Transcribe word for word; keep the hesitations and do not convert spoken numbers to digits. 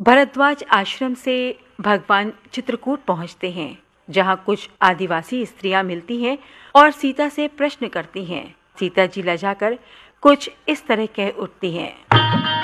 भरद्वाज आश्रम से भगवान चित्रकूट पहुंचते हैं, जहां कुछ आदिवासी स्त्रियां मिलती हैं और सीता से प्रश्न करती हैं। सीता जी लजाकर कुछ इस तरह कह उठती हैं।